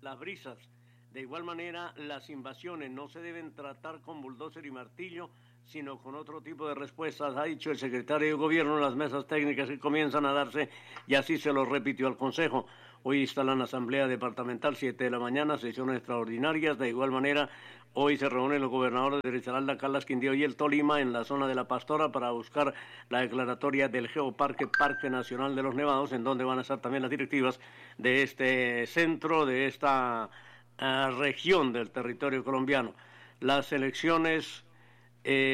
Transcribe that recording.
las brisas. De igual manera, las invasiones no se deben tratar con bulldozer y martillo, sino con otro tipo de respuestas, ha dicho el secretario de Gobierno en las mesas técnicas que comienzan a darse, y así se lo repitió al Consejo. Hoy instalan Asamblea Departamental, 7 de la mañana, sesiones extraordinarias. De igual manera, hoy se reúnen los gobernadores de Risaralda, Caldas, Quindío y el Tolima en la zona de La Pastora para buscar la declaratoria del Geoparque, Parque Nacional de los Nevados, en donde van a estar también las directivas de este centro, de esta región del territorio colombiano. Las elecciones